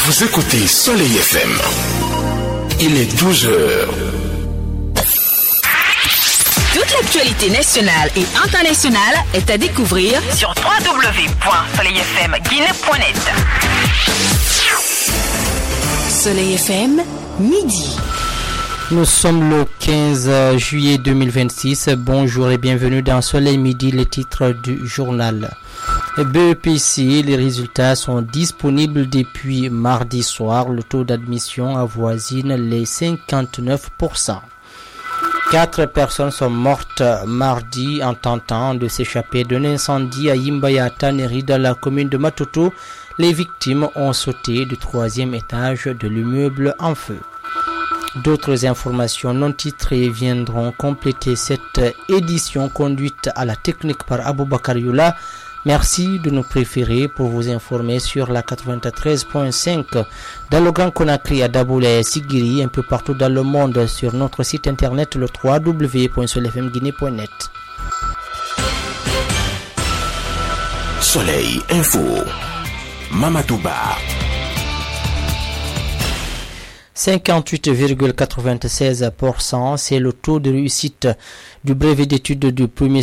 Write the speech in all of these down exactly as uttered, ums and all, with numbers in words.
Vous écoutez Soleil F M. Il est douze heures. Toute l'actualité nationale et internationale est à découvrir sur w w w point soleil f m guinée point net. Soleil F M, midi. Nous sommes le quinze juillet deux mille vingt-six. Bonjour et bienvenue dans Soleil Midi, les titres du journal. B E P C, les résultats sont disponibles depuis mardi soir. Le taux d'admission avoisine les cinquante-neuf pour cent. Quatre personnes sont mortes mardi en tentant de s'échapper d'un incendie à Yimbayata, Neri, dans la commune de Matoto. Les victimes ont sauté du troisième étage de l'immeuble en feu. D'autres informations non titrées viendront compléter cette édition conduite à la technique par Aboubakar Youla. Merci de nous préférer pour vous informer sur la quatre-vingt-treize point cinq dans le Grand Conakry, à Daboula et Sigiri, un peu partout dans le monde, sur notre site internet le w w w point soleil f m guinée point net. Soleil Info. Mamadouba. cinquante-huit virgule quatre-vingt-seize pour cent, c'est le taux de réussite du brevet d'études du premier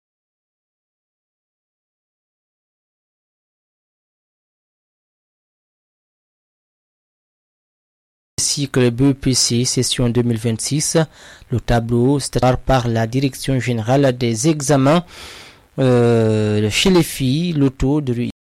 cycle B E P C session deux mille vingt-six. Le tableau sera par la Direction générale des examens. Euh, chez les filles, le taux de